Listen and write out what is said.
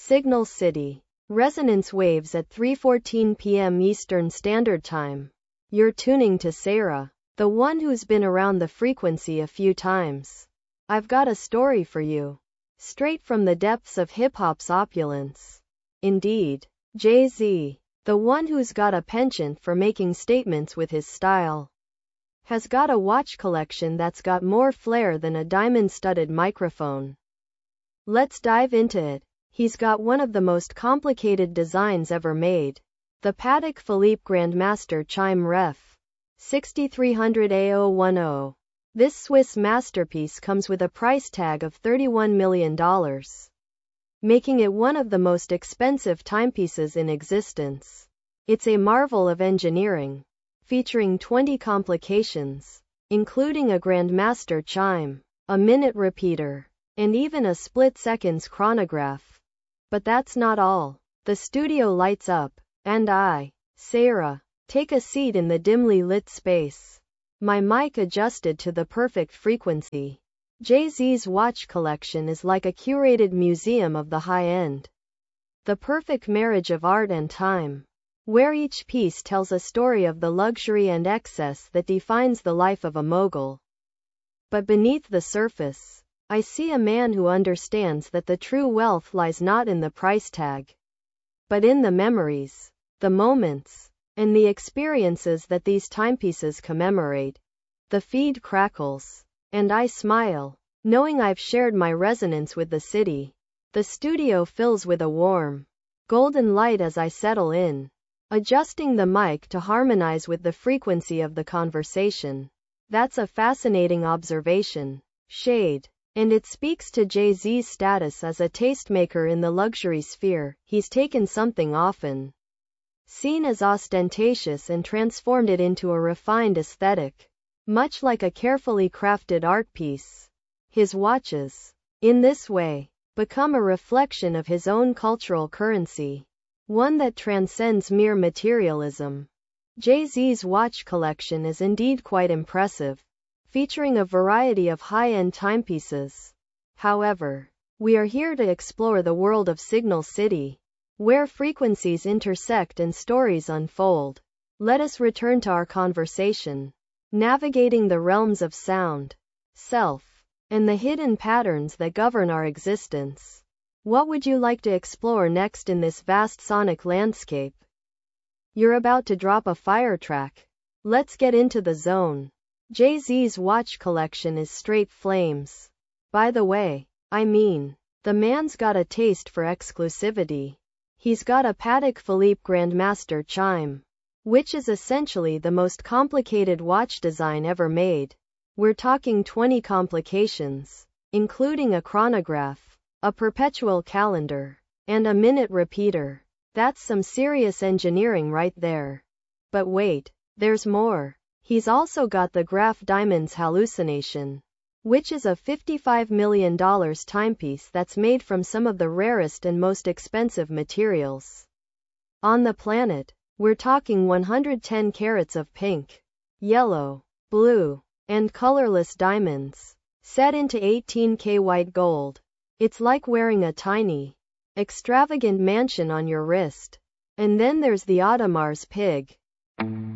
Signal City. Resonance waves at 3:14 p.m. Eastern Standard Time. You're tuning to Sarah, the one who's been around the frequency a few times. I've got a story for you. Straight from the depths of hip-hop's opulence. Indeed. Jay-Z, the one who's got a penchant for making statements with his style, has got a watch collection that's got more flair than a diamond-studded microphone. Let's dive into it. He's got one of the most complicated designs ever made. The Patek Philippe Grandmaster Chime Ref. 6300 A010. This Swiss masterpiece comes with a price tag of $31 million, making it one of the most expensive timepieces in existence. It's a marvel of engineering, featuring 20 complications, including a Grandmaster chime, a minute repeater, and even a split-seconds chronograph. But that's not all. The studio lights up, and I, Sarah, take a seat in the dimly lit space. My mic adjusted to the perfect frequency. Jay-Z's watch collection is like a curated museum of the high-end. The perfect marriage of art and time, where each piece tells a story of the luxury and excess that defines the life of a mogul. But beneath the surface, I see a man who understands that the true wealth lies not in the price tag, but in the memories, the moments, and the experiences that these timepieces commemorate. The feed crackles, and I smile, knowing I've shared my resonance with the city. The studio fills with a warm, golden light as I settle in, adjusting the mic to harmonize with the frequency of the conversation. That's a fascinating observation. Shade. And it speaks to Jay-Z's status as a tastemaker in the luxury sphere. He's taken something often seen as ostentatious and transformed it into a refined aesthetic, much like a carefully crafted art piece. His watches, in this way, become a reflection of his own cultural currency, one that transcends mere materialism. Jay-Z's watch collection is indeed quite impressive, featuring a variety of high-end timepieces. However, we are here to explore the world of Signal City, where frequencies intersect and stories unfold. Let us return to our conversation, navigating the realms of sound, self, and the hidden patterns that govern our existence. What would you like to explore next in this vast sonic landscape? You're about to drop a fire track. Let's get into the zone. Jay-Z's watch collection is straight flames. By the way, the man's got a taste for exclusivity. He's got a Patek Philippe Grandmaster chime, which is essentially the most complicated watch design ever made. We're talking 20 complications, including a chronograph, a perpetual calendar, and a minute repeater. That's some serious engineering right there. But wait, there's more. He's also got the Graf Diamonds Hallucination, which is a $55 million timepiece that's made from some of the rarest and most expensive materials on the planet. We're talking 110 carats of pink, yellow, blue, and colorless diamonds, set into 18K white gold. It's like wearing a tiny, extravagant mansion on your wrist. And then there's the Audemars pig.